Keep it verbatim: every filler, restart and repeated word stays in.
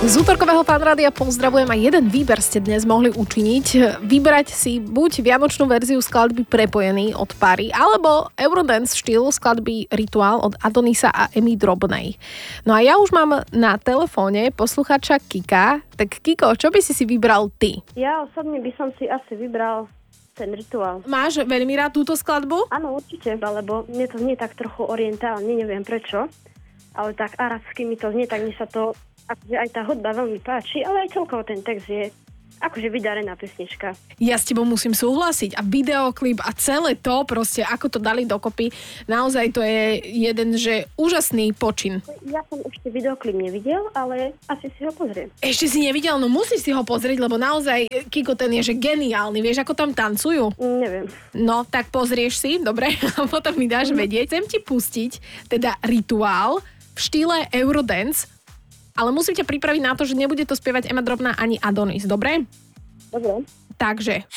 Z útorkového Fanrádia pozdravujem a jeden výber ste dnes mohli učiniť. Vybrať si buď vianočnú verziu skladby Prepojený od Pary, alebo Eurodance štýl skladby Rituál od Adonisa a Emy Drobnej. No a ja už mám na telefóne posluchača Kika. Tak Kiko, čo by si si vybral ty? Ja osobne by som si asi vybral ten Rituál. Máš veľmi rád túto skladbu? Áno, určite, lebo mne to nie tak trochu orientálne, neviem prečo, ale tak arabsky mi to znie, tak mne sa to akože aj tá hudba veľmi páči, ale aj celkovo ten text je akože vydarená pesnička. Ja s tebou musím súhlasiť. A videoklip a celé to, proste ako to dali dokopy, naozaj to je jeden, že úžasný počin. Ja som ešte videoklip nevidel, ale asi si ho pozriem. Ešte si nevidel? No musíš si ho pozrieť, lebo naozaj Kiko ten je, že geniálny. Vieš, ako tam tancujú? Neviem. No, tak pozrieš si, dobre? A potom mi dáš vedieť. Chcem ti pustiť teda Rituál v štýle Eurodance, ale musím ťa pripraviť na to, že nebude to spievať Ema Drobná ani Adonis, dobre? Dobre. Takže